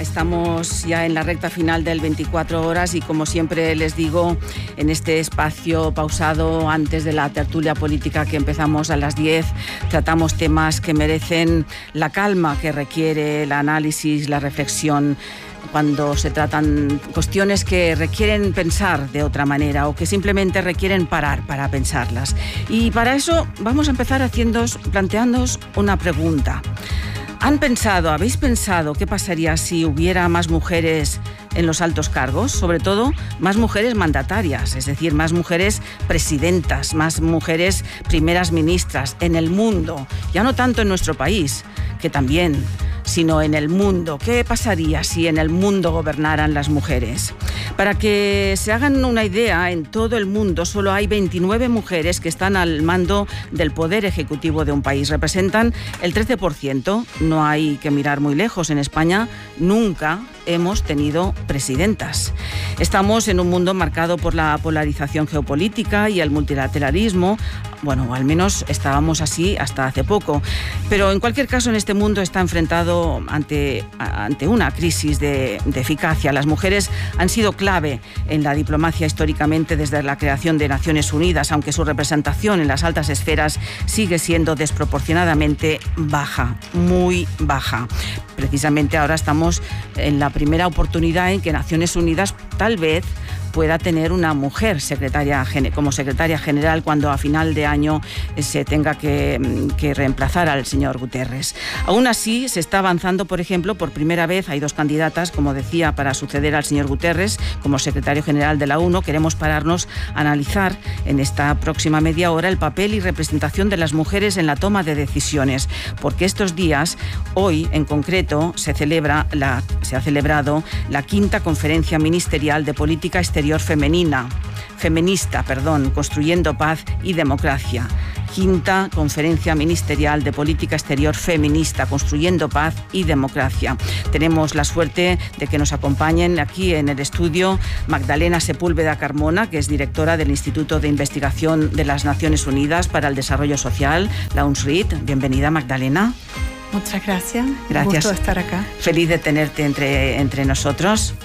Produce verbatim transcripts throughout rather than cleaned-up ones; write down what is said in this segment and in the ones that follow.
estamos ya en la recta final del veinticuatro horas y como siempre les digo, en este espacio pausado antes de la tertulia política que empezamos a las diez, tratamos temas que merecen la calma que requiere el análisis, la reflexión, cuando se tratan cuestiones que requieren pensar de otra manera o que simplemente requieren parar para pensarlas. Y para eso vamos a empezar haciéndoos, planteándoos una pregunta. ¿Han pensado, habéis pensado qué pasaría si hubiera más mujeres en los altos cargos? Sobre todo, más mujeres mandatarias, es decir, más mujeres presidentas, más mujeres primeras ministras en el mundo. Ya no tanto en nuestro país, que también, sino en el mundo. ¿Qué pasaría si en el mundo gobernaran las mujeres? Para que se hagan una idea, en todo el mundo solo hay veintinueve mujeres que están al mando del poder ejecutivo de un país. Representan el trece por ciento. No hay que mirar muy lejos. En España nunca hemos tenido presidentas. Estamos en un mundo marcado por la polarización geopolítica y el multilateralismo. Bueno, al menos estábamos así hasta hace poco. Pero en cualquier caso, en este mundo está enfrentado ante, ante una crisis de, de eficacia. Las mujeres han sido clave en la diplomacia históricamente desde la creación de Naciones Unidas, aunque su representación en las altas esferas sigue siendo desproporcionadamente baja, muy baja. Precisamente ahora estamos en la primera oportunidad en que Naciones Unidas tal vez pueda tener una mujer secretaria como secretaria general cuando a final de año se tenga que, que reemplazar al señor Guterres. Aún así, se está avanzando, por ejemplo, por primera vez hay dos candidatas, como decía, para suceder al señor Guterres como secretario general de la ONU. Queremos pararnos a analizar en esta próxima media hora el papel y representación de las mujeres en la toma de decisiones, porque estos días, hoy en concreto, se celebra la, se ha celebrado la quinta conferencia ministerial de política exterior femenina, feminista, perdón, construyendo paz y democracia. Quinta Conferencia Ministerial de Política Exterior Feminista, construyendo paz y democracia. Tenemos la suerte de que nos acompañen aquí en el estudio Magdalena Sepúlveda Carmona, que es directora del Instituto de Investigación de las Naciones Unidas para el Desarrollo Social, la UNSRID. Bienvenida, Magdalena. Muchas gracias. Gracias. Un gusto de estar acá. Feliz de tenerte entre, entre nosotros.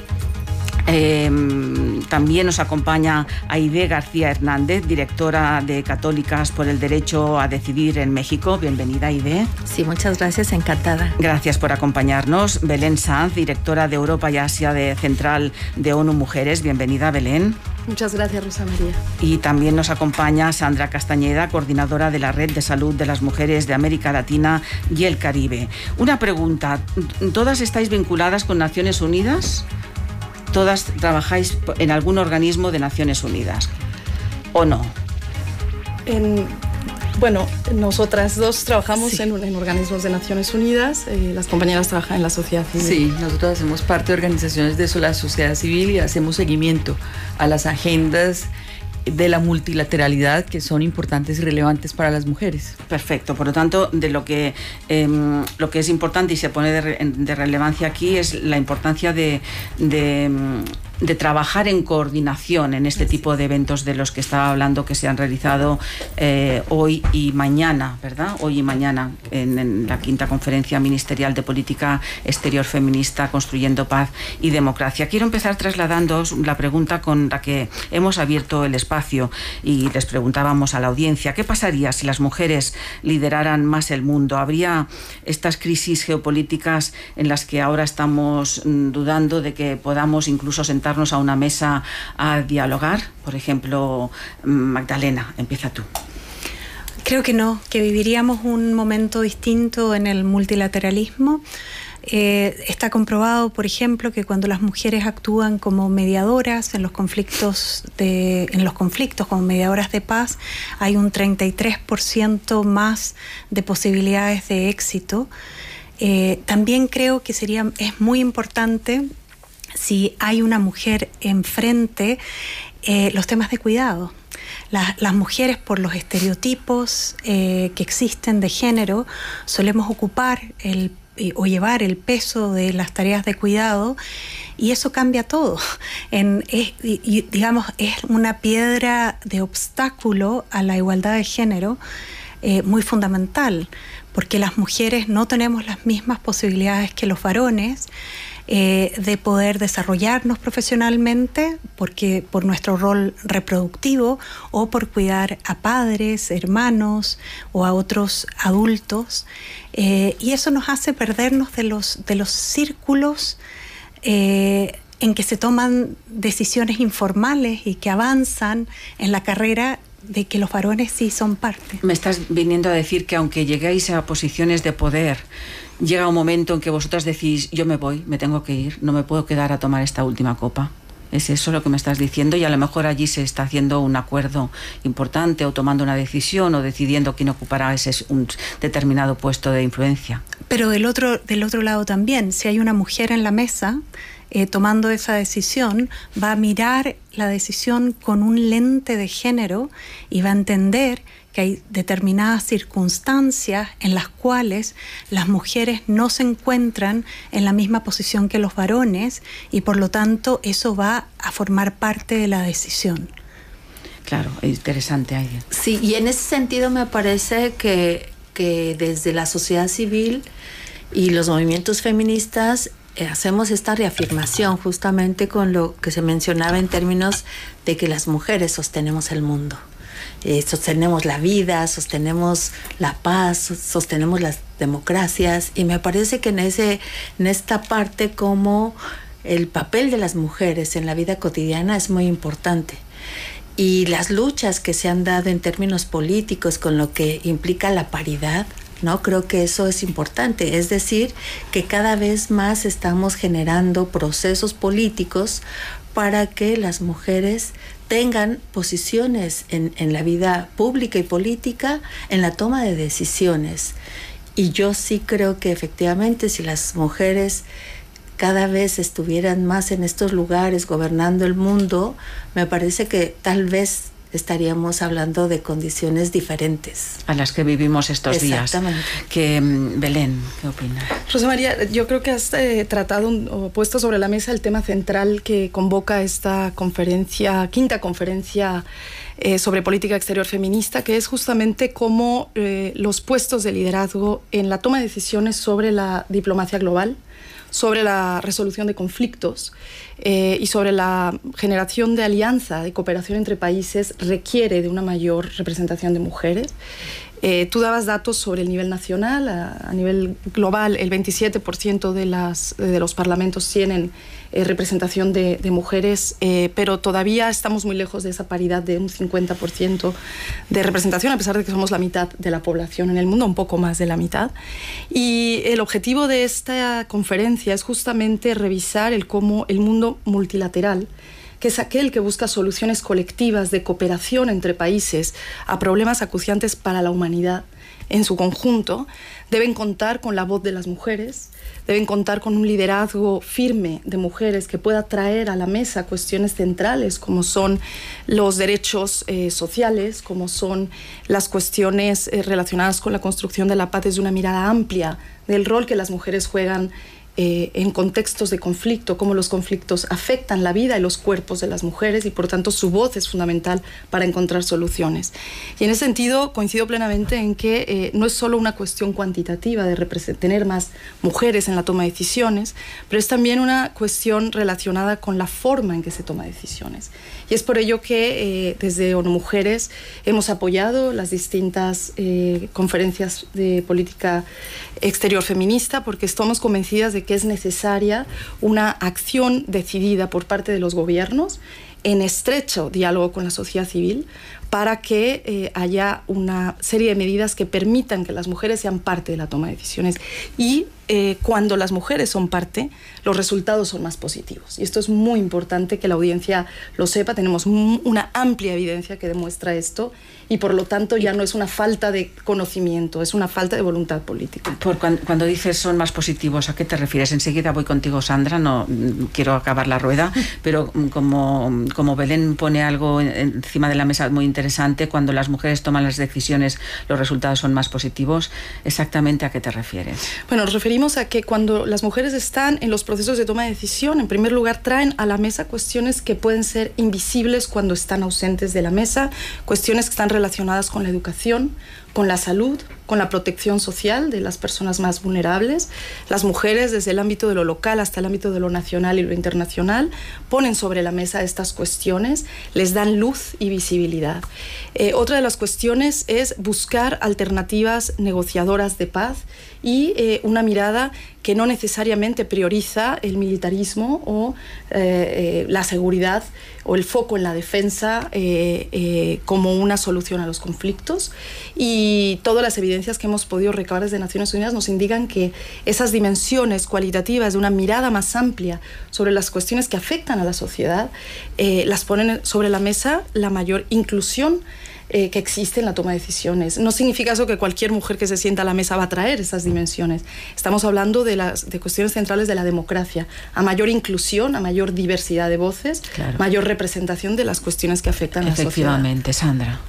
Eh, también nos acompaña Aide García Hernández, directora de Católicas por el Derecho a Decidir en México. Bienvenida, Aide. Sí, muchas gracias, encantada. Gracias por acompañarnos. Belén Sanz, directora de Europa y Asia de Central de ONU Mujeres. Bienvenida, Belén. Muchas gracias, Rosa María. Y también nos acompaña Sandra Castañeda, coordinadora de la Red de Salud de las Mujeres de América Latina y el Caribe. Una pregunta, ¿todas estáis vinculadas con Naciones Unidas? ¿Todas trabajáis en algún organismo de Naciones Unidas o no? En, bueno, nosotras dos trabajamos sí. en, en organismos de Naciones Unidas, eh, las compañeras trabajan en la sociedad civil. Sí, nosotros hacemos parte de organizaciones de la sociedad civil y hacemos seguimiento a las agendas de la multilateralidad que son importantes y relevantes para las mujeres. Perfecto, por lo tanto, de lo que, eh, lo que es importante y se pone de, re, de relevancia aquí es la importancia de, de, de trabajar en coordinación en este tipo de eventos de los que estaba hablando que se han realizado eh, hoy y mañana, ¿verdad? Hoy y mañana en, en la quinta conferencia ministerial de política exterior feminista, construyendo paz y democracia. Quiero empezar trasladándoos la pregunta con la que hemos abierto el espacio y les preguntábamos a la audiencia ¿qué pasaría si las mujeres lideraran más el mundo? ¿Habría estas crisis geopolíticas en las que ahora estamos dudando de que podamos incluso sentarnos a una mesa a dialogar? Por ejemplo, Magdalena, empieza tú. Creo que no, que viviríamos un momento distinto en el multilateralismo. Eh, está comprobado, por ejemplo, que cuando las mujeres actúan como mediadoras en los conflictos de, en los conflictos como mediadoras de paz, hay un treinta y tres por ciento más de posibilidades de éxito. Eh, también creo que sería, es muy importante si hay una mujer enfrente eh, los temas de cuidado. Las, las mujeres, por los estereotipos eh, que existen de género, solemos ocupar el o llevar el peso de las tareas de cuidado y eso cambia todo. En, es, y, digamos, es una piedra de obstáculo a la igualdad de género eh, muy fundamental, porque las mujeres no tenemos las mismas posibilidades que los varones eh, de poder desarrollarnos profesionalmente, porque por nuestro rol reproductivo o por cuidar a padres, hermanos o a otros adultos. Eh, y eso nos hace perdernos de los, de los círculos eh, en que se toman decisiones informales y que avanzan en la carrera, de que los varones sí son parte. Me estás viniendo a decir que aunque lleguéis a posiciones de poder, llega un momento en que vosotras decís, yo me voy, me tengo que ir, no me puedo quedar a tomar esta última copa. ¿Es eso lo que me estás diciendo? Y a lo mejor allí se está haciendo un acuerdo importante o tomando una decisión o decidiendo quién ocupará ese un determinado puesto de influencia. Pero del otro, del otro lado también, si hay una mujer en la mesa eh, tomando esa decisión, va a mirar la decisión con un lente de género y va a entender que hay determinadas circunstancias en las cuales las mujeres no se encuentran en la misma posición que los varones y por lo tanto eso va a formar parte de la decisión. Claro, interesante, Aide. Sí, y en ese sentido me parece que, que desde la sociedad civil y los movimientos feministas eh, hacemos esta reafirmación justamente con lo que se mencionaba en términos de que las mujeres sostenemos el mundo. Eh, sostenemos la vida, sostenemos la paz, sostenemos las democracias, y me parece que en, ese, en esta parte como el papel de las mujeres en la vida cotidiana es muy importante. Y las luchas que se han dado en términos políticos con lo que implica la paridad, ¿no? Creo que eso es importante, es decir, que cada vez más estamos generando procesos políticos para que las mujeres tengan posiciones en, en la vida pública y política, en la toma de decisiones. Y yo sí creo que efectivamente si las mujeres cada vez estuvieran más en estos lugares gobernando el mundo, me parece que tal vez estaríamos hablando de condiciones diferentes a las que vivimos estos días. Exactamente. Que, Belén, ¿qué opinas? Rosa María, yo creo que has eh, tratado un, o puesto sobre la mesa el tema central que convoca esta conferencia, quinta conferencia eh, sobre política exterior feminista, que es justamente cómo eh, los puestos de liderazgo en la toma de decisiones sobre la diplomacia global, sobre la resolución de conflictos eh, y sobre la generación de alianza, de cooperación entre países, requiere de una mayor representación de mujeres. Eh, tú dabas datos sobre el nivel nacional, a, a nivel global el veintisiete por ciento de, las, de los parlamentos tienen eh, representación de, de mujeres, eh, pero todavía estamos muy lejos de esa paridad de un cincuenta por ciento de representación, a pesar de que somos la mitad de la población en el mundo, un poco más de la mitad. Y el objetivo de esta conferencia es justamente revisar el cómo el mundo multilateral, que es aquel que busca soluciones colectivas de cooperación entre países a problemas acuciantes para la humanidad en su conjunto, deben contar con la voz de las mujeres, deben contar con un liderazgo firme de mujeres que pueda traer a la mesa cuestiones centrales como son los derechos eh, sociales, como son las cuestiones eh, relacionadas con la construcción de la paz desde una mirada amplia del rol que las mujeres juegan Eh, en contextos de conflicto, cómo los conflictos afectan la vida y los cuerpos de las mujeres y por tanto su voz es fundamental para encontrar soluciones. Y en ese sentido coincido plenamente en que eh, no es solo una cuestión cuantitativa de tener más mujeres en la toma de decisiones, pero es también una cuestión relacionada con la forma en que se toma decisiones. Y es por ello que eh, desde ONU Mujeres hemos apoyado las distintas eh, conferencias de política exterior feminista, porque estamos convencidas de que es necesaria una acción decidida por parte de los gobiernos en estrecho diálogo con la sociedad civil para que eh, haya una serie de medidas que permitan que las mujeres sean parte de la toma de decisiones. Y eh, cuando las mujeres son parte, los resultados son más positivos. Y esto es muy importante que la audiencia lo sepa. Tenemos una amplia evidencia que demuestra esto y por lo tanto ya no es una falta de conocimiento, es una falta de voluntad política. Por cuando, cuando dices son más positivos, ¿a qué te refieres? Enseguida voy contigo, Sandra, no quiero acabar la rueda, pero como, como Belén pone algo encima de la mesa muy interesante, cuando las mujeres toman las decisiones los resultados son más positivos, ¿exactamente a qué te refieres? Bueno, nos referimos a que cuando las mujeres están en los procesos de toma de decisión, en primer lugar traen a la mesa cuestiones que pueden ser invisibles cuando están ausentes de la mesa, cuestiones que están relacionadas con la educación, con la salud, con la protección social de las personas más vulnerables. Las mujeres, desde el ámbito de lo local hasta el ámbito de lo nacional y lo internacional, ponen sobre la mesa estas cuestiones, les dan luz y visibilidad. Eh, otra de las cuestiones es buscar alternativas negociadoras de paz y eh, una mirada que no necesariamente prioriza el militarismo o eh, eh, la seguridad o el foco en la defensa eh, eh, como una solución a los conflictos. Y todas las evidencias que hemos podido recabar desde Naciones Unidas nos indican que esas dimensiones cualitativas de una mirada más amplia sobre las cuestiones que afectan a la sociedad eh, las ponen sobre la mesa la mayor inclusión Eh, que existe en la toma de decisiones. No significa eso que cualquier mujer que se sienta a la mesa va a traer esas dimensiones. Estamos hablando de, las, de cuestiones centrales de la democracia. A mayor inclusión, a mayor diversidad de voces, claro, mayor representación de las cuestiones que afectan a la sociedad. Efectivamente, Sandra.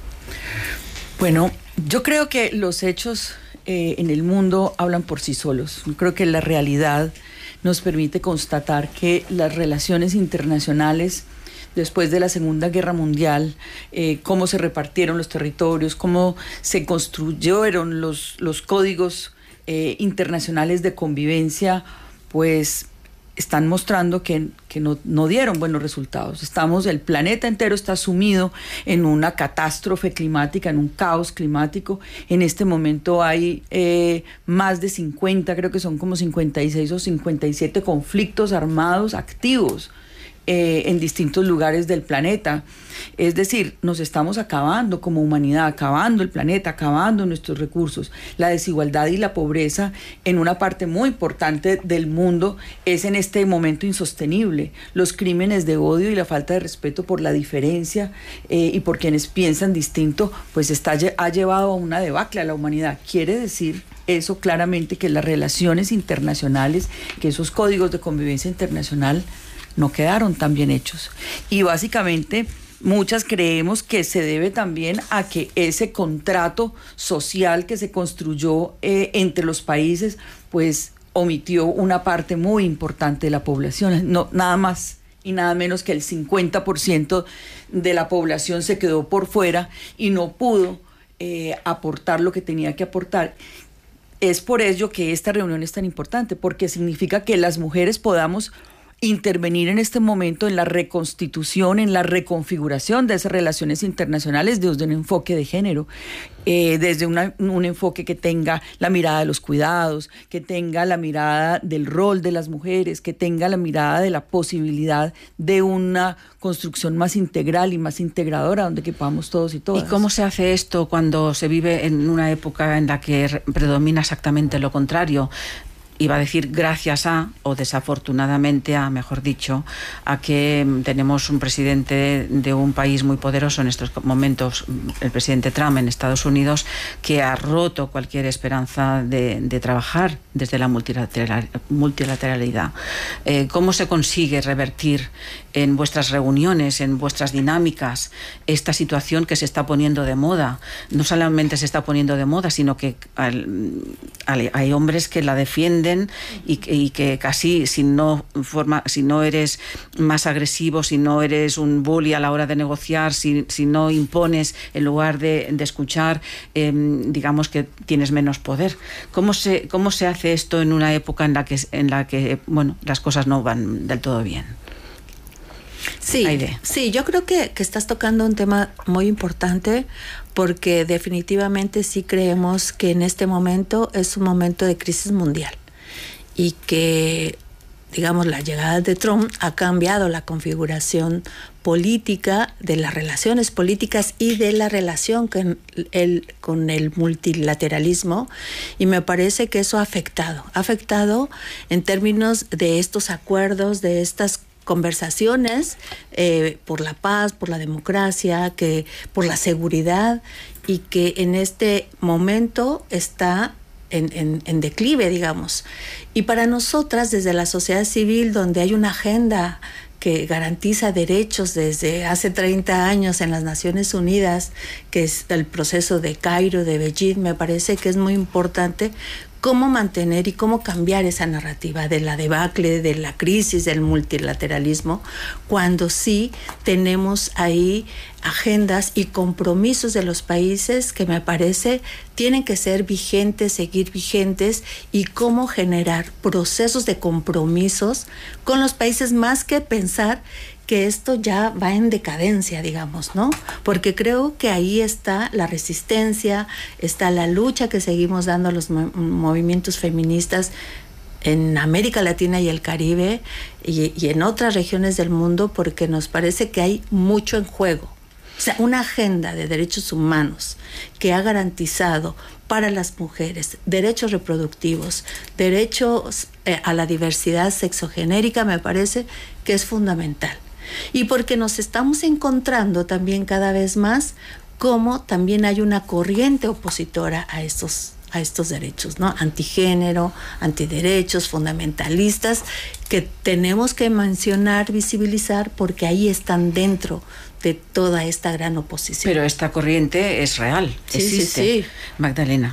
Bueno, yo creo que los hechos eh, en el mundo hablan por sí solos. Yo creo que la realidad nos permite constatar que las relaciones internacionales después de la Segunda Guerra Mundial, eh, cómo se repartieron los territorios, cómo se construyeron los, los códigos eh, internacionales de convivencia, pues están mostrando que, que no, no dieron buenos resultados. Estamos, el planeta entero está sumido en una catástrofe climática, en un caos climático. En este momento hay eh, más de cincuenta, creo que son como cincuenta y seis o cincuenta y siete conflictos armados activos Eh, en distintos lugares del planeta. Es decir, nos estamos acabando como humanidad, acabando el planeta, acabando nuestros recursos. La desigualdad y la pobreza en una parte muy importante del mundo es en este momento insostenible. Los crímenes de odio y la falta de respeto por la diferencia eh, y por quienes piensan distinto, pues está, ha llevado a una debacle a la humanidad. Quiere decir eso claramente que las relaciones internacionales, que esos códigos de convivencia internacional no quedaron tan bien hechos. Y básicamente muchas creemos que se debe también a que ese contrato social que se construyó eh, entre los países, pues omitió una parte muy importante de la población. No, nada más y nada menos que el cincuenta por ciento de la población se quedó por fuera y no pudo eh, aportar lo que tenía que aportar. Es por ello que esta reunión es tan importante, porque significa que las mujeres podamos intervenir en este momento en la reconstitución, en la reconfiguración de esas relaciones internacionales desde un enfoque de género, eh, desde una, un enfoque que tenga la mirada de los cuidados, que tenga la mirada del rol de las mujeres, que tenga la mirada de la posibilidad de una construcción más integral y más integradora, donde quepamos todos y todas. ¿Y cómo se hace esto cuando se vive en una época en la que predomina exactamente lo contrario? Iba a decir gracias a, o desafortunadamente a, mejor dicho, a que tenemos un presidente de un país muy poderoso en estos momentos, el presidente Trump en Estados Unidos, que ha roto cualquier esperanza de, de trabajar desde la multilateral, multilateralidad. Eh, ¿Cómo se consigue revertir en vuestras reuniones, en vuestras dinámicas, esta situación que se está poniendo de moda? No solamente se está poniendo de moda, sino que al, al, hay hombres que la defienden Y que, y que casi si no forma, si no eres más agresivo, si no eres un bully a la hora de negociar, si, si no impones en lugar de, de escuchar, eh, digamos que tienes menos poder. ¿Cómo se, cómo se hace esto en una época en la que, en la que bueno, las cosas no van del todo bien? Sí, sí, yo creo que, que estás tocando un tema muy importante, porque definitivamente sí creemos que en este momento es un momento de crisis mundial. Y que, digamos, la llegada de Trump ha cambiado la configuración política de las relaciones políticas y de la relación con el, con el multilateralismo, y me parece que eso ha afectado, ha afectado en términos de estos acuerdos, de estas conversaciones eh, por la paz, por la democracia, que, por la seguridad, y que en este momento está En, en, en declive, digamos. Y para nosotras, desde la sociedad civil, donde hay una agenda que garantiza derechos desde hace treinta años en las Naciones Unidas, que es el proceso de Cairo, de Beijing, me parece que es muy importante cómo mantener y cómo cambiar esa narrativa de la debacle, de la crisis del multilateralismo, cuando sí tenemos ahí agendas y compromisos de los países que me parece tienen que ser vigentes, seguir vigentes, y cómo generar procesos de compromisos con los países, más que pensar que esto ya va en decadencia, digamos, ¿no? Porque creo que ahí está la resistencia, está la lucha que seguimos dando a los mo- movimientos feministas en América Latina y el Caribe y, y en otras regiones del mundo, porque nos parece que hay mucho en juego. O sea, una agenda de derechos humanos que ha garantizado para las mujeres derechos reproductivos, derechos eh, a la diversidad sexogenérica, me parece que es fundamental. Y porque nos estamos encontrando también cada vez más cómo también hay una corriente opositora a estos, a estos derechos, ¿no? Antigénero, antiderechos, fundamentalistas, que tenemos que mencionar, visibilizar, porque ahí están dentro de toda esta gran oposición. Pero esta corriente es real, sí, existe. Sí, sí. Magdalena.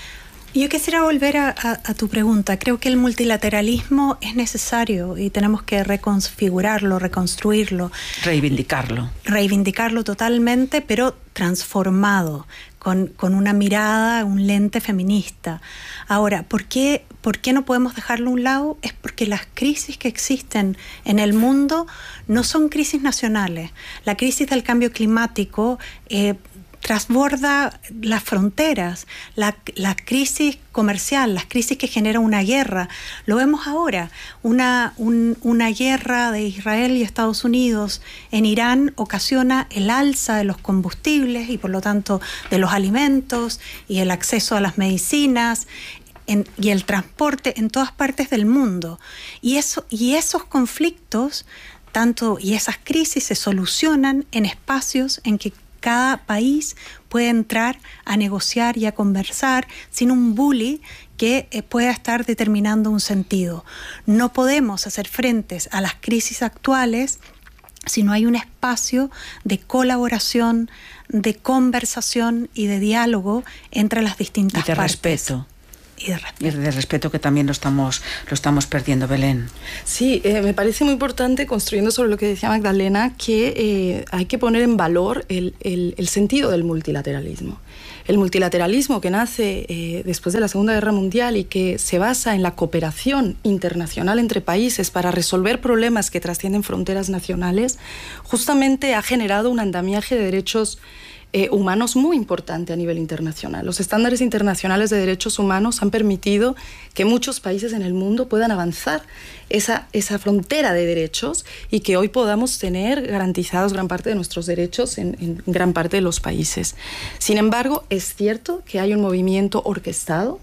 Yo quisiera volver a, a, a tu pregunta. Creo que el multilateralismo es necesario y tenemos que reconfigurarlo, reconstruirlo. Reivindicarlo. Reivindicarlo totalmente, pero transformado, con, con una mirada, un lente feminista. Ahora, ¿por qué, ¿por qué no podemos dejarlo a un lado? Es porque las crisis que existen en el mundo no son crisis nacionales. La crisis del cambio climático eh, transborda las fronteras, la, la crisis comercial, las crisis que generan una guerra. Lo vemos ahora, una, un, una guerra de Israel y Estados Unidos en Irán ocasiona el alza de los combustibles y por lo tanto de los alimentos y el acceso a las medicinas en, y el transporte en todas partes del mundo. Y, eso, y esos conflictos tanto, y esas crisis se solucionan en espacios en que cada país puede entrar a negociar y a conversar sin un bully que eh, pueda estar determinando un sentido. No podemos hacer frente a las crisis actuales si no hay un espacio de colaboración, de conversación y de diálogo entre las distintas y de partes. respeto. Y de respeto. Y de respeto, que también lo estamos, lo estamos perdiendo, Belén. Sí, eh, me parece muy importante, construyendo sobre lo que decía Magdalena, que eh, hay que poner en valor el, el, el sentido del multilateralismo. El multilateralismo que nace eh, después de la Segunda Guerra Mundial y que se basa en la cooperación internacional entre países para resolver problemas que trascienden fronteras nacionales, justamente ha generado un andamiaje de derechos Eh, humanos muy importante a nivel internacional. Los estándares internacionales de derechos humanos han permitido que muchos países en el mundo puedan avanzar esa, esa frontera de derechos y que hoy podamos tener garantizados gran parte de nuestros derechos en, en gran parte de los países. Sin embargo, es cierto que hay un movimiento orquestado,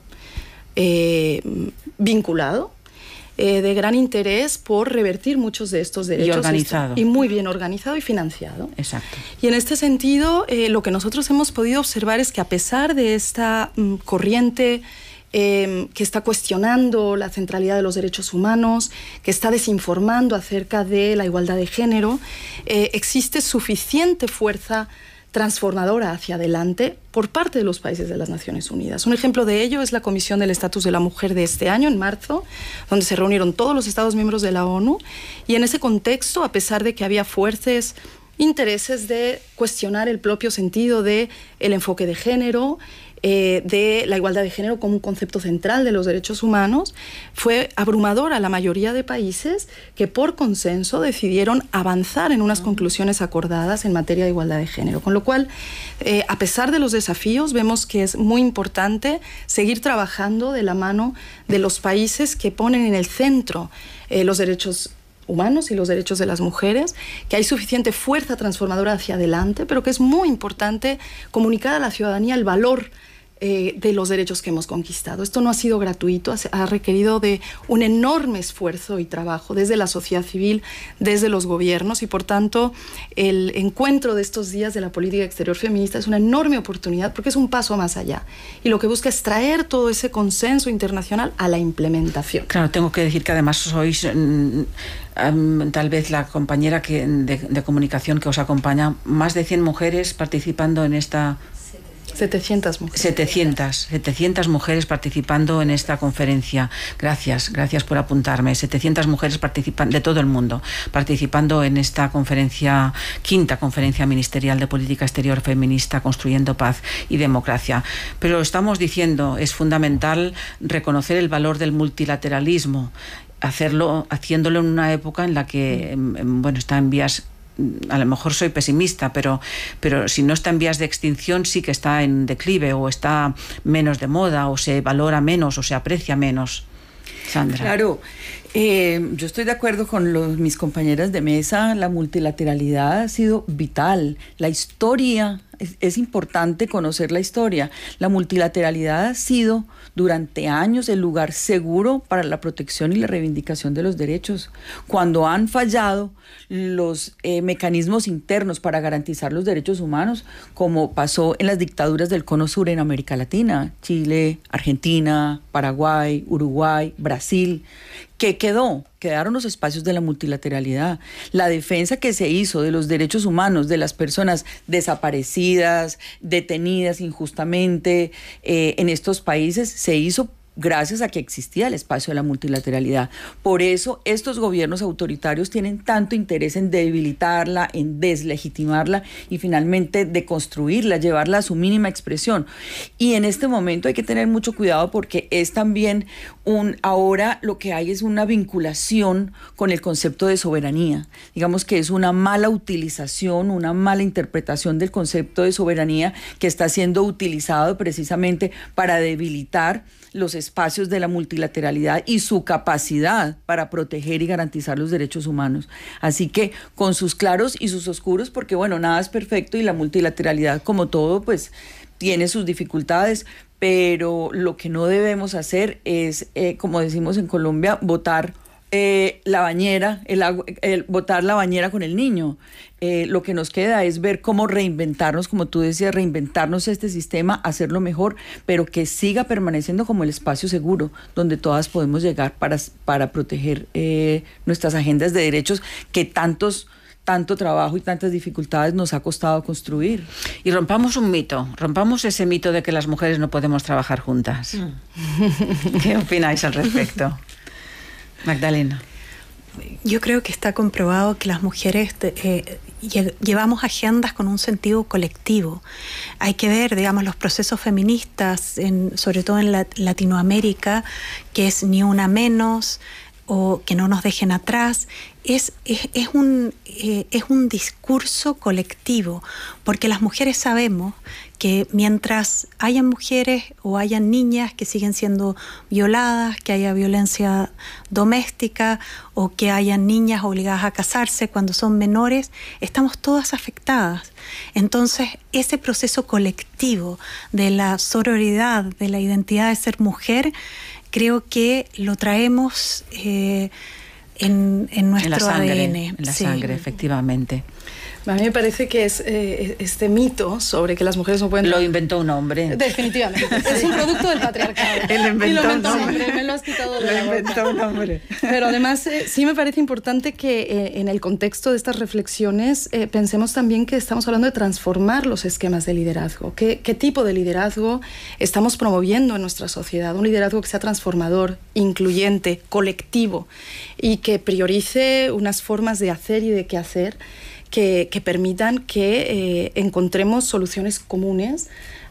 eh, vinculado, Eh, de gran interés por revertir muchos de estos derechos. Y organizado. Y muy bien organizado y financiado. Exacto. Y en este sentido, eh, lo que nosotros hemos podido observar es que a pesar de esta mm, corriente eh, que está cuestionando la centralidad de los derechos humanos, que está desinformando acerca de la igualdad de género, eh, existe suficiente fuerza transformadora hacia adelante por parte de los países de las Naciones Unidas. Un ejemplo de ello es la Comisión del Estatus de la Mujer de este año, en marzo, donde se reunieron todos los Estados miembros de la ONU, y en ese contexto, a pesar de que había fuertes intereses de cuestionar el propio sentido del enfoque de género, eh, de la igualdad de género como un concepto central de los derechos humanos, fue abrumadora la mayoría de países que por consenso decidieron avanzar en unas conclusiones acordadas en materia de igualdad de género. Con lo cual, eh, a pesar de los desafíos, vemos que es muy importante seguir trabajando de la mano de los países que ponen en el centro eh, los derechos humanos y los derechos de las mujeres, que hay suficiente fuerza transformadora hacia adelante, pero que es muy importante comunicar a la ciudadanía el valor eh, de los derechos que hemos conquistado. Esto no ha sido gratuito, ha requerido de un enorme esfuerzo y trabajo desde la sociedad civil, desde los gobiernos, y por tanto el encuentro de estos días de la política exterior feminista es una enorme oportunidad porque es un paso más allá y lo que busca es traer todo ese consenso internacional a la implementación. Claro, tengo que decir que además sois um, um, tal vez la compañera que, de, de comunicación que os acompaña, más de cien mujeres participando en esta... setecientas mujeres. setecientas, setecientas mujeres participando en esta conferencia. Gracias, gracias por apuntarme. setecientas mujeres participan de todo el mundo participando en esta conferencia, quinta conferencia ministerial de política exterior feminista, construyendo paz y democracia. Pero estamos diciendo, es fundamental reconocer el valor del multilateralismo, hacerlo, haciéndolo en una época en la que, bueno, está en vías, a lo mejor soy pesimista, pero, pero si no está en vías de extinción, sí que está en declive, o está menos de moda, o se valora menos, o se aprecia menos. Sandra. Claro, eh, yo estoy de acuerdo con los, mis compañeras de mesa. La multilateralidad ha sido vital. La historia, es, es importante conocer la historia. La multilateralidad ha sido durante años el lugar seguro para la protección y la reivindicación de los derechos. Cuando han fallado los eh, mecanismos internos para garantizar los derechos humanos, como pasó en las dictaduras del Cono Sur en América Latina, Chile, Argentina, Paraguay, Uruguay, Brasil, ¿qué quedó? Quedaron los espacios de la multilateralidad. La defensa que se hizo de los derechos humanos de las personas desaparecidas, detenidas injustamente eh, en estos países, se hizo gracias a que existía el espacio de la multilateralidad. Por eso estos gobiernos autoritarios tienen tanto interés en debilitarla, en deslegitimarla y finalmente deconstruirla, llevarla a su mínima expresión. Y en este momento hay que tener mucho cuidado, porque es también un, ahora lo que hay es una vinculación con el concepto de soberanía. Digamos que es una mala utilización, una mala interpretación del concepto de soberanía que está siendo utilizado precisamente para debilitar los espacios de la multilateralidad y su capacidad para proteger y garantizar los derechos humanos. Así que con sus claros y sus oscuros, porque bueno, nada es perfecto y la multilateralidad, como todo, pues tiene sus dificultades, pero lo que no debemos hacer es, eh, como decimos en Colombia, botar eh, la bañera, el, agua, el botar la bañera con el niño. Eh, lo que nos queda es ver cómo reinventarnos, como tú decías, reinventarnos este sistema, hacerlo mejor, pero que siga permaneciendo como el espacio seguro donde todas podemos llegar para, para proteger eh, nuestras agendas de derechos que tantos tanto trabajo y tantas dificultades nos ha costado construir. Y rompamos un mito, rompamos ese mito de que las mujeres no podemos trabajar juntas. Mm. ¿Qué opináis al respecto? Magdalena. Yo creo que está comprobado que las mujeres eh, llevamos agendas con un sentido colectivo. Hay que ver, digamos, los procesos feministas, en, sobre todo en la, Latinoamérica, que es Ni Una Menos, o Que No Nos Dejen Atrás. Es, es, es, un, eh, es un discurso colectivo, porque las mujeres sabemos que mientras hayan mujeres o hayan niñas que siguen siendo violadas, que haya violencia doméstica o que hayan niñas obligadas a casarse cuando son menores, estamos todas afectadas. Entonces, ese proceso colectivo de la sororidad, de la identidad de ser mujer, creo que lo traemos eh, en, en nuestro en la sangre, A D N. En la sí. sangre, efectivamente. A mí me parece que es eh, este mito sobre que las mujeres no pueden... Lo inventó un hombre. Definitivamente. Es un producto del patriarcado. Él inventó, y lo inventó un hombre. Me lo has quitado de lo la boca. inventó un hombre. Pero además eh, sí me parece importante que eh, en el contexto de estas reflexiones eh, pensemos también que estamos hablando de transformar los esquemas de liderazgo. ¿Qué, qué tipo de liderazgo estamos promoviendo en nuestra sociedad? Un liderazgo que sea transformador, incluyente, colectivo y que priorice unas formas de hacer y de qué hacer Que, que permitan que eh, encontremos soluciones comunes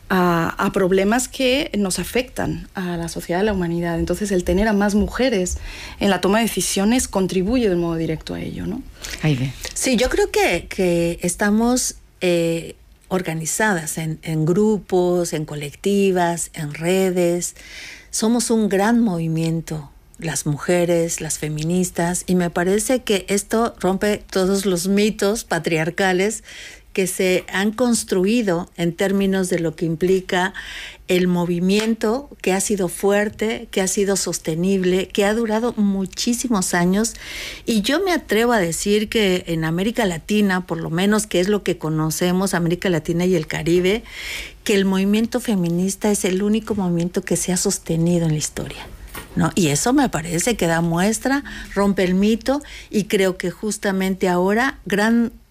a, a problemas que nos afectan a la sociedad, a la humanidad. Entonces, el tener a más mujeres en la toma de decisiones contribuye de un modo directo a ello, ¿no? Aide. Sí, yo creo que, que estamos eh, organizadas en, en grupos, en colectivas, en redes. Somos un gran movimiento, las mujeres, las feministas, y me parece que esto rompe todos los mitos patriarcales que se han construido en términos de lo que implica el movimiento, que ha sido fuerte, que ha sido sostenible, que ha durado muchísimos años. Y yo me atrevo a decir que en América Latina, por lo menos que es lo que conocemos, América Latina y el Caribe, que el movimiento feminista es el único movimiento que se ha sostenido en la historia, ¿no? Y eso me parece que da muestra, rompe el mito, y creo que justamente ahora gran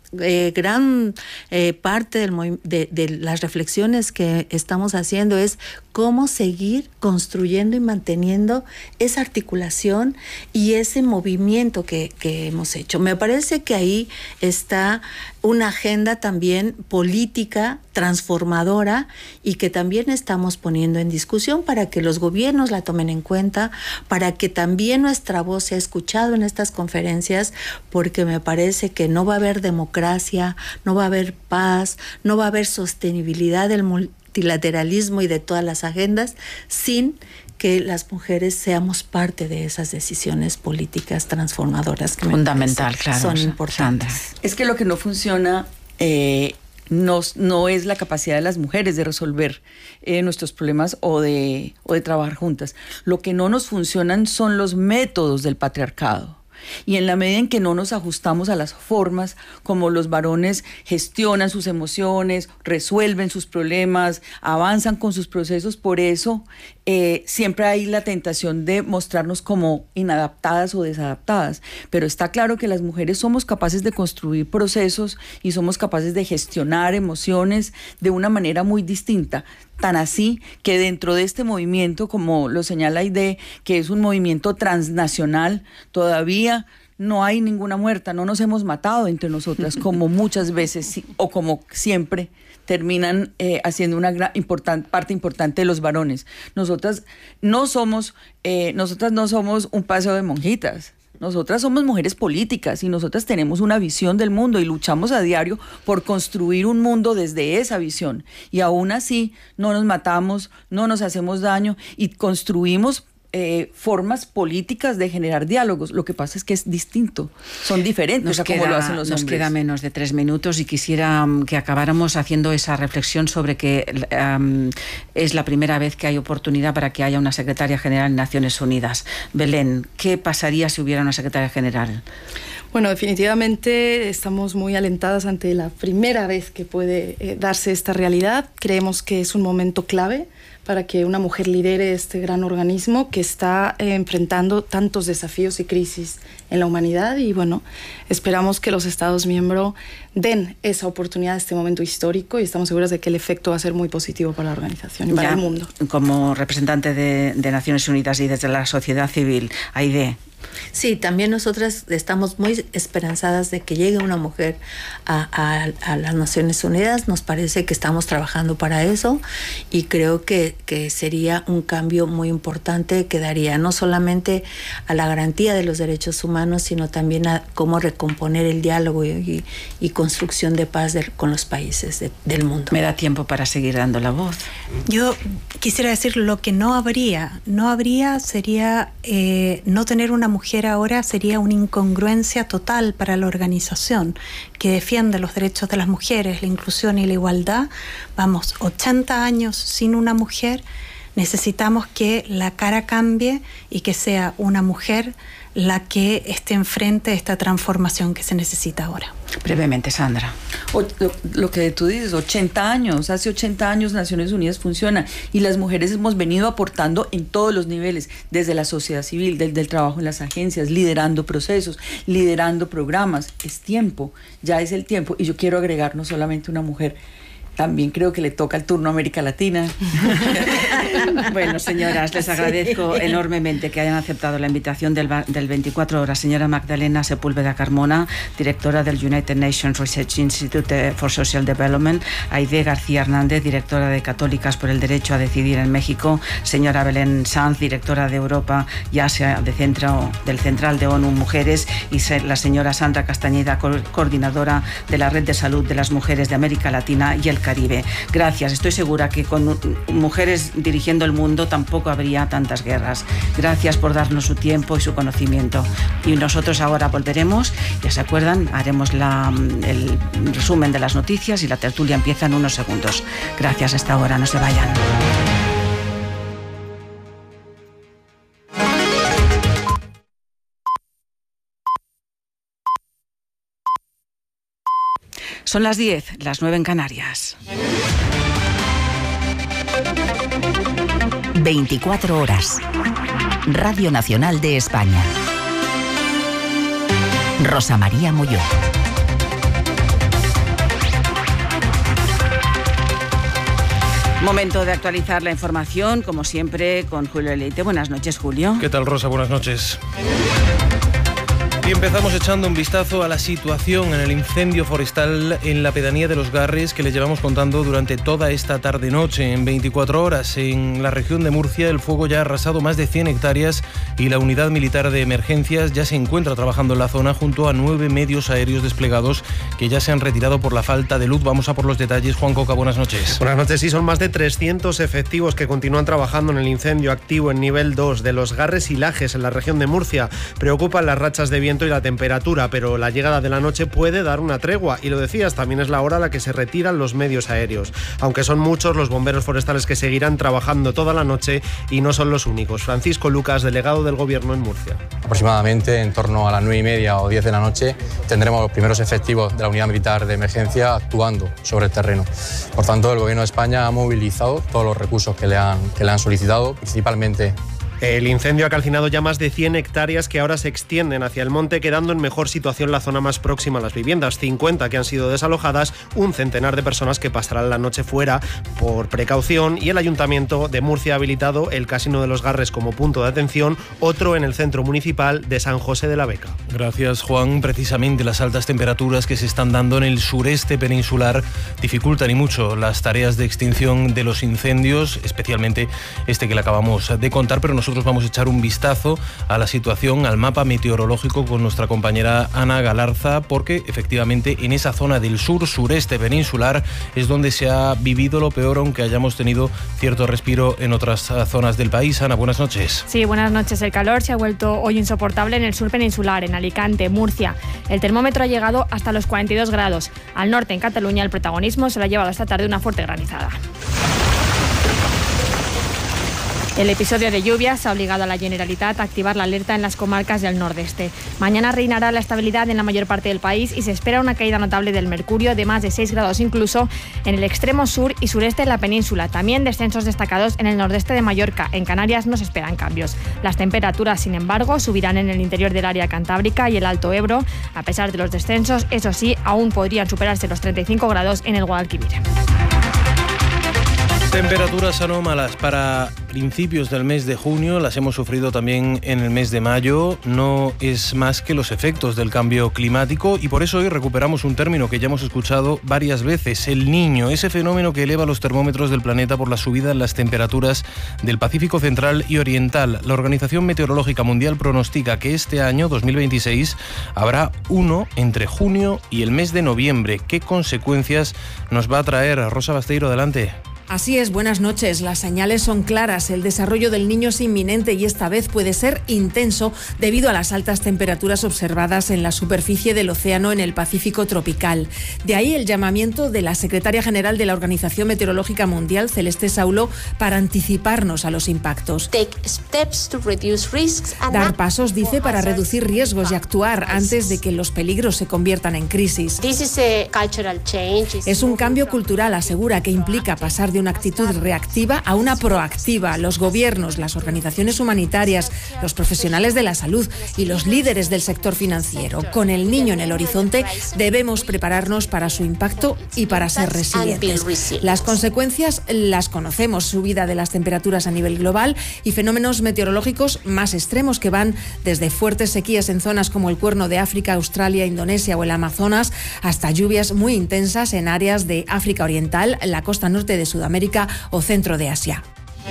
eh, gran eh, parte del, de, de las reflexiones que estamos haciendo es cómo seguir construyendo y manteniendo esa articulación y ese movimiento que, que hemos hecho. Me parece que ahí está una agenda también política transformadora y que también estamos poniendo en discusión para que los gobiernos la tomen en cuenta, para que también nuestra voz sea escuchada en estas conferencias, porque me parece que no va a haber democracia, no va a haber paz, no va a haber sostenibilidad del multilateralismo y de todas las agendas sin que las mujeres seamos parte de esas decisiones políticas transformadoras que fundamental, me claro, son importantes. Sandra. Es que lo que no funciona eh, no, no es la capacidad de las mujeres de resolver eh, nuestros problemas o de, o de trabajar juntas. Lo que no nos funcionan son los métodos del patriarcado. Y en la medida en que no nos ajustamos a las formas como los varones gestionan sus emociones, resuelven sus problemas, avanzan con sus procesos, por eso eh, siempre hay la tentación de mostrarnos como inadaptadas o desadaptadas. Pero está claro que las mujeres somos capaces de construir procesos y somos capaces de gestionar emociones de una manera muy distinta. Tan así que dentro de este movimiento, como lo señala Aide, que es un movimiento transnacional, todavía no hay ninguna muerta, no nos hemos matado entre nosotras, como muchas veces o como siempre terminan eh, haciendo una gran importan, parte importante de los varones. Nosotras no somos, eh, nosotras no somos un paseo de monjitas. Nosotras somos mujeres políticas y nosotras tenemos una visión del mundo y luchamos a diario por construir un mundo desde esa visión. Y aún así no nos matamos, no nos hacemos daño y construimos eh, formas políticas de generar diálogos. Lo que pasa es que es distinto, son diferentes nos a queda, como lo hacen los nos hombres. queda menos de tres minutos y quisiera um, que acabáramos haciendo esa reflexión sobre que um, es la primera vez que hay oportunidad para que haya una secretaria general en Naciones Unidas. Belén, ¿qué pasaría si hubiera una secretaria general? Bueno, definitivamente estamos muy alentadas ante la primera vez que puede eh, darse esta realidad. Creemos que es un momento clave para que una mujer lidere este gran organismo que está eh, enfrentando tantos desafíos y crisis en la humanidad y bueno, esperamos que los Estados miembros den esa oportunidad a este momento histórico y estamos seguros de que el efecto va a ser muy positivo para la organización y para ya, el mundo. Como representante de, de Naciones Unidas y desde la sociedad civil, Aide. Sí, también nosotras estamos muy esperanzadas de que llegue una mujer a, a, a las Naciones Unidas. Nos parece que estamos trabajando para eso y creo que, que sería un cambio muy importante que daría no solamente a la garantía de los derechos humanos, sino también a cómo recomponer el diálogo y, y, y construcción de paz de, con los países de, del mundo. Me da tiempo para seguir dando la voz. Yo quisiera decir lo que no habría. No habría sería eh, no tener una mujer ahora sería una incongruencia total para la organización que defiende los derechos de las mujeres, la inclusión y la igualdad. Vamos, ochenta años sin una mujer. Necesitamos que la cara cambie y que sea una mujer la que esté enfrente de esta transformación que se necesita ahora. Brevemente, Sandra. O, lo, lo que tú dices, ochenta años, hace ochenta años Naciones Unidas funciona y las mujeres hemos venido aportando en todos los niveles, desde la sociedad civil, desde el trabajo en las agencias, liderando procesos, liderando programas. Es tiempo, ya es el tiempo. Y yo quiero agregar no solamente una mujer, también creo que le toca el turno a América Latina. Bueno, señoras, les agradezco sí. enormemente que hayan aceptado la invitación del, del veinticuatro horas. Señora Magdalena Sepúlveda Carmona, directora del United Nations Research Institute for Social Development. Aide García Hernández, directora de Católicas por el Derecho a Decidir en México. Señora Belén Sanz, directora de Europa y Asia de Centro, del Central de ONU Mujeres. Y la señora Sandra Castañeda, co coordinadora de la Red de Salud de las Mujeres de América Latina y el Caribe. Gracias. Estoy segura que con mujeres dirigiendo el mundo tampoco habría tantas guerras. Gracias por darnos su tiempo y su conocimiento. Y nosotros ahora volveremos, ya se acuerdan, haremos la, el resumen de las noticias y la tertulia empieza en unos segundos. Gracias hasta ahora, no se vayan. Son las diez, las nueve en Canarias. veinticuatro horas. Radio Nacional de España. Rosa María Molló. Momento de actualizar la información, como siempre, con Julio Leite. Buenas noches, Julio. ¿Qué tal, Rosa? Buenas noches. Y empezamos echando un vistazo a la situación en el incendio forestal en la pedanía de Los Garres, que les llevamos contando durante toda esta tarde-noche. En veinticuatro horas, en la región de Murcia, el fuego ya ha arrasado más de cien hectáreas y la unidad militar de emergencias ya se encuentra trabajando en la zona junto a nueve medios aéreos desplegados que ya se han retirado por la falta de luz. Vamos a por los detalles. Juan Coca, buenas noches. Buenas noches. Sí, son más de trescientos efectivos que continúan trabajando en el incendio activo en nivel dos de Los Garres y Lajes, en la región de Murcia. Preocupan las rachas de viento y la temperatura, pero la llegada de la noche puede dar una tregua, y lo decías, también es la hora a la que se retiran los medios aéreos. Aunque son muchos los bomberos forestales que seguirán trabajando toda la noche, y no son los únicos. Francisco Lucas, delegado del Gobierno en Murcia. Aproximadamente en torno a las nueve y media o diez de la noche tendremos los primeros efectivos de la unidad militar de emergencia actuando sobre el terreno. Por tanto, el Gobierno de España ha movilizado todos los recursos que le han, que le han solicitado, principalmente. El incendio ha calcinado ya más de cien hectáreas que ahora se extienden hacia el monte, quedando en mejor situación la zona más próxima a las viviendas. cincuenta que han sido desalojadas, un centenar de personas que pasarán la noche fuera por precaución, y el Ayuntamiento de Murcia ha habilitado el Casino de Los Garres como punto de atención, otro en el centro municipal de San José de la Beca. Gracias, Juan. Precisamente las altas temperaturas que se están dando en el sureste peninsular dificultan y mucho las tareas de extinción de los incendios, especialmente este que le acabamos de contar, pero nos Nosotros vamos a echar un vistazo a la situación, al mapa meteorológico con nuestra compañera Ana Galarza, porque efectivamente en esa zona del sur-sureste peninsular es donde se ha vivido lo peor, aunque hayamos tenido cierto respiro en otras zonas del país. Ana, buenas noches. Sí, buenas noches. El calor se ha vuelto hoy insoportable en el sur peninsular, en Alicante, Murcia. El termómetro ha llegado hasta los cuarenta y dos grados. Al norte, en Cataluña, el protagonismo se lo ha llevado esta tarde una fuerte granizada. El episodio de lluvias ha obligado a la Generalitat a activar la alerta en las comarcas del nordeste. Mañana reinará la estabilidad en la mayor parte del país y se espera una caída notable del mercurio de más de seis grados incluso en el extremo sur y sureste de la península. También descensos destacados en el nordeste de Mallorca. En Canarias no se esperan cambios. Las temperaturas, sin embargo, subirán en el interior del área cantábrica y el Alto Ebro. A pesar de los descensos, eso sí, aún podrían superarse los treinta y cinco grados en el Guadalquivir. Temperaturas anómalas para principios del mes de junio, las hemos sufrido también en el mes de mayo. No es más que los efectos del cambio climático, y por eso hoy recuperamos un término que ya hemos escuchado varias veces: el Niño, ese fenómeno que eleva los termómetros del planeta por la subida en las temperaturas del Pacífico Central y Oriental. La Organización Meteorológica Mundial pronostica que este año, dos mil veintiséis, habrá uno entre junio y el mes de noviembre. ¿Qué consecuencias nos va a traer? Rosa Basteiro, adelante. Así es, buenas noches. Las señales son claras. El desarrollo del Niño es inminente y esta vez puede ser intenso debido a las altas temperaturas observadas en la superficie del océano en el Pacífico tropical. De ahí el llamamiento de la secretaria general de la Organización Meteorológica Mundial, Celeste Saulo, para anticiparnos a los impactos. Dar pasos, dice, para reducir riesgos y actuar antes de que los peligros se conviertan en crisis. Es un cambio cultural, asegura, que implica pasar de una actitud reactiva a una proactiva. Los gobiernos, las organizaciones humanitarias, los profesionales de la salud y los líderes del sector financiero. Con el Niño en el horizonte, debemos prepararnos para su impacto y para ser resilientes. Las consecuencias las conocemos: subida de las temperaturas a nivel global y fenómenos meteorológicos más extremos que van desde fuertes sequías en zonas como el Cuerno de África, Australia, Indonesia o el Amazonas, hasta lluvias muy intensas en áreas de África Oriental, la costa norte de Sudamérica o centro de Asia.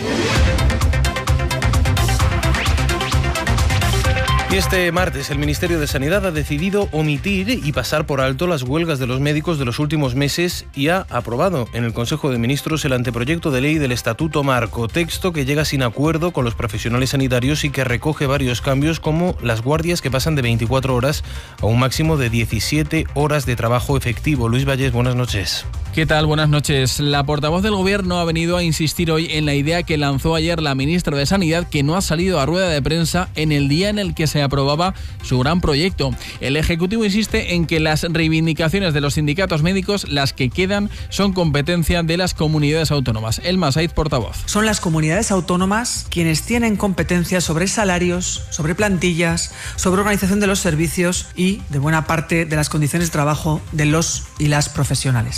Y este martes el Ministerio de Sanidad ha decidido omitir y pasar por alto las huelgas de los médicos de los últimos meses y ha aprobado en el Consejo de Ministros el anteproyecto de ley del Estatuto Marco, texto que llega sin acuerdo con los profesionales sanitarios y que recoge varios cambios, como las guardias que pasan de veinticuatro horas a un máximo de diecisiete horas de trabajo efectivo. Luis Vallés, buenas noches. ¿Qué tal? Buenas noches. La portavoz del Gobierno ha venido a insistir hoy en la idea que lanzó ayer la ministra de Sanidad, que no ha salido a rueda de prensa en el día en el que se aprobaba su gran proyecto. El Ejecutivo insiste en que las reivindicaciones de los sindicatos médicos, las que quedan, son competencia de las comunidades autónomas. Elma Saiz, portavoz. Son las comunidades autónomas quienes tienen competencia sobre salarios, sobre plantillas, sobre organización de los servicios y de buena parte de las condiciones de trabajo de los y las profesionales. Por su parte,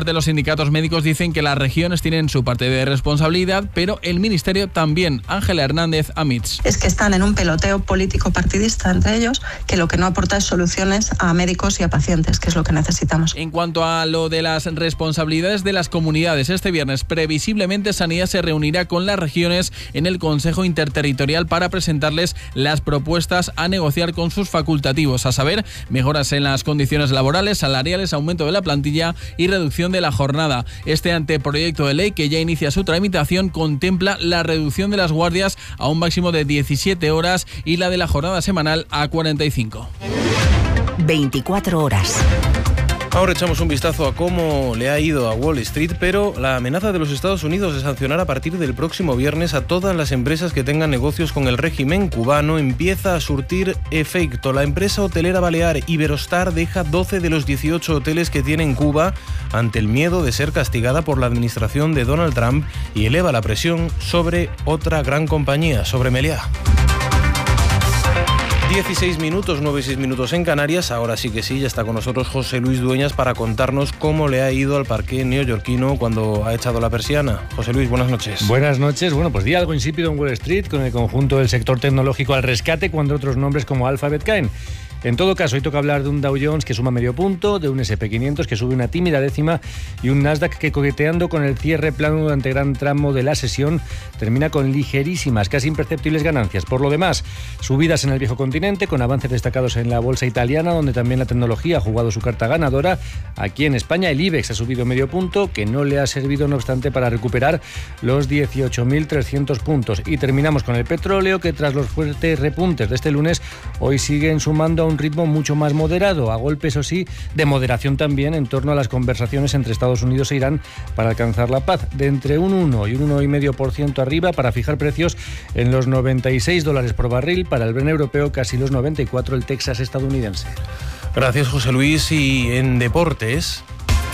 parte, los sindicatos médicos dicen que las regiones tienen su parte de responsabilidad, pero el Ministerio también. Ángela Hernández, Amits. Es que están en un peloteo político partidista entre ellos, que lo que no aporta es soluciones a médicos y a pacientes, que es lo que necesitamos. En cuanto a lo de las responsabilidades de las comunidades, este viernes previsiblemente Sanidad se reunirá con las regiones en el Consejo Interterritorial para presentarles las propuestas a negociar con sus facultativos, a saber, mejoras en las condiciones laborales, salariales, aumento de la plantilla y reducción de la jornada. Este anteproyecto de ley, que ya inicia su tramitación, contempla la reducción de las guardias a un máximo de diecisiete horas y la de la jornada semanal a cuarenta y cinco. veinticuatro horas. Ahora echamos un vistazo a cómo le ha ido a Wall Street, pero la amenaza de los Estados Unidos de sancionar a partir del próximo viernes a todas las empresas que tengan negocios con el régimen cubano empieza a surtir efecto. La empresa hotelera balear Iberostar deja doce de los dieciocho hoteles que tiene en Cuba ante el miedo de ser castigada por la administración de Donald Trump y eleva la presión sobre otra gran compañía, sobre Meliá. dieciséis minutos, nueve y seis minutos en Canarias. Ahora sí que sí, ya está con nosotros José Luis Dueñas para contarnos cómo le ha ido al parqué neoyorquino cuando ha echado la persiana. José Luis, buenas noches. Buenas noches. Bueno, pues día algo insípido en Wall Street, con el conjunto del sector tecnológico al rescate cuando otros nombres como Alphabet caen. En todo caso, hoy toca hablar de un Dow Jones que suma medio punto, de un ese and pe quinientos que sube una tímida décima y un Nasdaq que, coqueteando con el cierre plano durante gran tramo de la sesión, termina con ligerísimas, casi imperceptibles ganancias. Por lo demás, subidas en el viejo continente, con avances destacados en la bolsa italiana, donde también la tecnología ha jugado su carta ganadora. Aquí en España el IBEX ha subido medio punto, que no le ha servido, no obstante, para recuperar los dieciocho mil trescientos puntos. Y terminamos con el petróleo, que tras los fuertes repuntes de este lunes, hoy siguen sumando a un ritmo mucho más moderado, a golpe, eso sí, de moderación también en torno a las conversaciones entre Estados Unidos e Irán para alcanzar la paz, de entre un uno y un uno coma cinco por ciento arriba para fijar precios en los noventa y seis dólares por barril, para el Brent europeo casi los noventa y cuatro el Texas estadounidense. Gracias, José Luis. Y en deportes,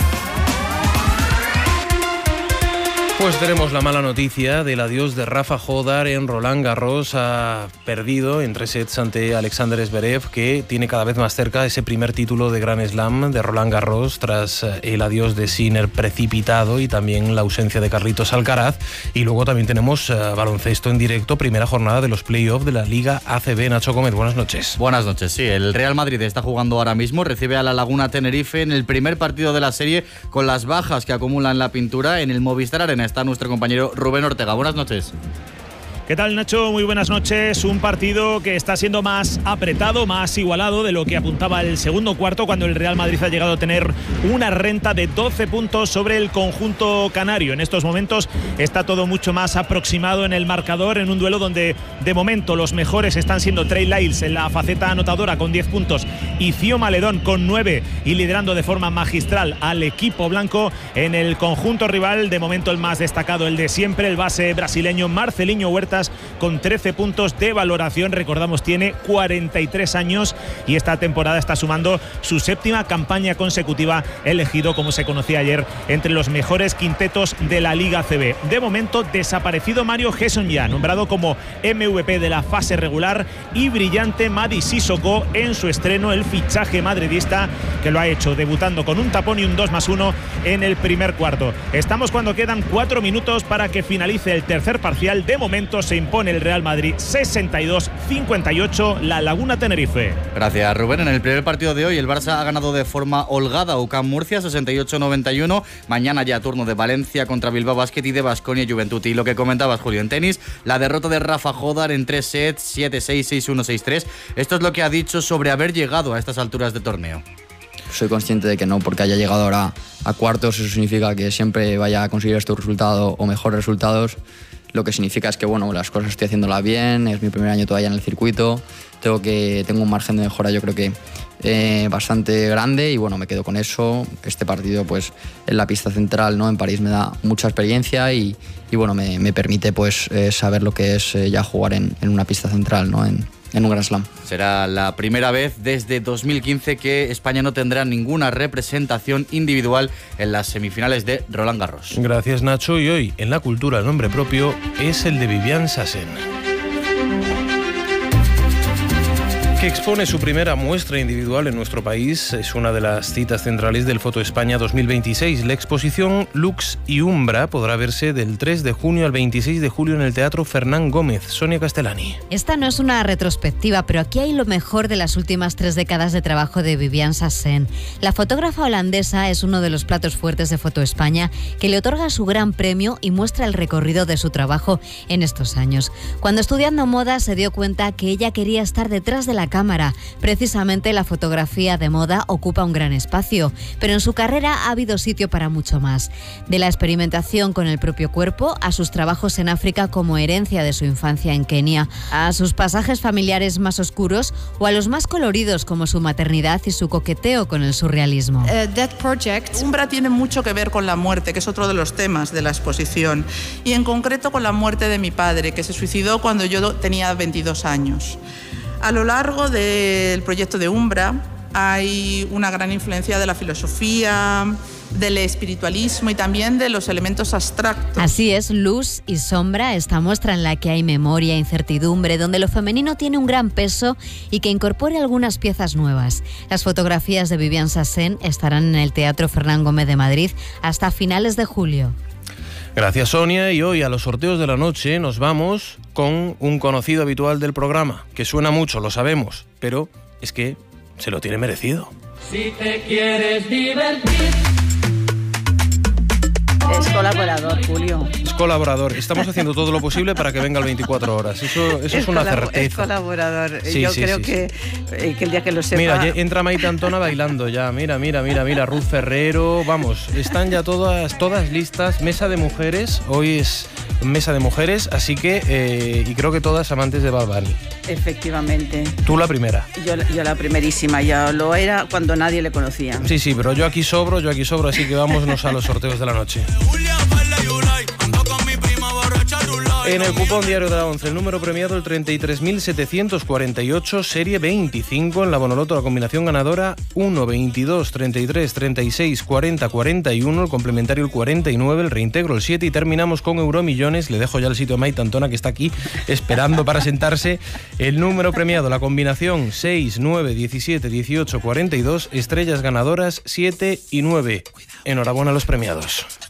pues tenemos la mala noticia del adiós de Rafa Jódar en Roland Garros. Ha perdido en tres sets ante Alexander Zverev, que tiene cada vez más cerca ese primer título de Grand Slam de Roland Garros tras el adiós de Sinner precipitado y también la ausencia de Carlitos Alcaraz. Y luego también tenemos uh, baloncesto en directo, primera jornada de los playoffs de la Liga A C B. Nacho Gómez, buenas noches. Buenas noches, sí. El Real Madrid está jugando ahora mismo, recibe a la Laguna Tenerife en el primer partido de la serie con las bajas que acumulan la pintura en el Movistar Arena. Está nuestro compañero Rubén Ortega. Buenas noches. ¿Qué tal, Nacho? Muy buenas noches. Un partido que está siendo más apretado, más igualado de lo que apuntaba el segundo cuarto, cuando el Real Madrid ha llegado a tener una renta de doce puntos sobre el conjunto canario. En estos momentos está todo mucho más aproximado en el marcador, en un duelo donde de momento los mejores están siendo Trey Lyles en la faceta anotadora con diez puntos y Cio Maledón con nueve, y liderando de forma magistral al equipo blanco. En el conjunto rival, de momento el más destacado, el de siempre, el base brasileño Marcelinho Huertas, con trece puntos de valoración. Recordamos, tiene cuarenta y tres años y esta temporada está sumando su séptima campaña consecutiva, elegido, como se conocía ayer, entre los mejores quintetos de la Liga A C B. De momento, desaparecido Mario Hesonja, nombrado como M V P de la fase regular, y brillante Mady Sissoko en su estreno, el fichaje madridista, que lo ha hecho debutando con un tapón y un dos más uno en el primer cuarto. Estamos cuando quedan cuatro minutos para que finalice el tercer parcial. De momento se impone el Real Madrid sesenta y dos cincuenta y ocho, la Laguna Tenerife. Gracias, Rubén. En el primer partido de hoy el Barça ha ganado de forma holgada a U C A M Murcia sesenta y ocho noventa y uno. Mañana ya turno de Valencia contra Bilbao Basket y de Baskonia Juventud. Y lo que comentabas, Julio, en tenis, la derrota de Rafa Jódar en tres sets, siete seis, seis uno, seis tres. Esto es lo que ha dicho sobre haber llegado a estas alturas de torneo. Soy consciente de que no, porque haya llegado ahora a cuartos, eso significa que siempre vaya a conseguir estos resultados o mejores resultados. Lo que significa es que, bueno, las cosas estoy haciéndolas bien, es mi primer año todavía en el circuito, tengo, que, tengo un margen de mejora, yo creo que eh, bastante grande, y bueno, me quedo con eso. Este partido, pues, en la pista central, ¿no?, en París, me da mucha experiencia y, y bueno, me, me permite, pues, eh, saber lo que es eh, ya jugar en, en una pista central, ¿no?, en, en un Grand Slam. Será la primera vez desde dos mil quince que España no tendrá ninguna representación individual en las semifinales de Roland Garros. Gracias, Nacho. Y hoy, en la cultura, el nombre propio es el de Viviane Sassen. que expone su primera muestra individual en nuestro país. Es una de las citas centrales del Foto España dos mil veintiséis. La exposición Lux y Umbra podrá verse del tres de junio al veintiséis de julio en el Teatro Fernán Gómez. Sonia Castellani. Esta no es una retrospectiva, pero aquí hay lo mejor de las últimas tres décadas de trabajo de Viviane Sassen. La fotógrafa holandesa es uno de los platos fuertes de Foto España, que le otorga su gran premio y muestra el recorrido de su trabajo en estos años. Cuando estudiando moda se dio cuenta que ella quería estar detrás de la cámara. Precisamente la fotografía de moda ocupa un gran espacio, pero en su carrera ha habido sitio para mucho más. De la experimentación con el propio cuerpo, a sus trabajos en África como herencia de su infancia en Kenia, a sus pasajes familiares más oscuros o a los más coloridos como su maternidad y su coqueteo con el surrealismo. Uh, that project. Umbra tiene mucho que ver con la muerte, que es otro de los temas de la exposición, y en concreto con la muerte de mi padre, que se suicidó cuando yo tenía veintidós años. A lo largo del proyecto de Umbra hay una gran influencia de la filosofía, del espiritualismo y también de los elementos abstractos. Así es, Luz y Sombra, esta muestra en la que hay memoria, incertidumbre, donde lo femenino tiene un gran peso y que incorpora algunas piezas nuevas. Las fotografías de Viviane Sassen estarán en el Teatro Fernán Gómez de Madrid hasta finales de julio. Gracias, Sonia. Y hoy a los sorteos de la noche nos vamos con un conocido habitual del programa, que suena mucho, lo sabemos, pero es que se lo tiene merecido. Si te quieres divertir. Es colaborador, Julio. Es colaborador. Estamos haciendo todo lo posible para que venga el veinticuatro horas. Eso, eso es, es una certeza. Es colaborador. Sí, Yo sí, creo sí, que, sí. que el día que lo sepa... Mira, entra Maite Antona bailando ya. Mira, mira, mira, mira. Ruth Ferrero. Vamos, están ya todas, todas listas. Mesa de mujeres. Hoy es mesa de mujeres, así que... Eh, y creo que todas amantes de Bad Bunny. Efectivamente. Tú la primera. Yo, yo la primerísima. Ya lo era cuando nadie le conocía. Sí, sí, pero yo aquí sobro, yo aquí sobro, así que vámonos a los sorteos de la noche. En el cupón diario de la once, el número premiado el treinta y tres mil setecientos cuarenta y ocho, serie veinticinco. En la Bonoloto, la combinación ganadora uno, veintidós, treinta y tres, treinta y seis, cuarenta, cuarenta y uno, el complementario el cuarenta y nueve, el reintegro el siete y terminamos con Euromillones. Le dejo ya el sitio a Maite Antona, que está aquí esperando para sentarse. El número premiado, la combinación seis, nueve, diecisiete, dieciocho, cuarenta y dos, estrellas ganadoras siete y nueve. Enhorabuena a los premiados.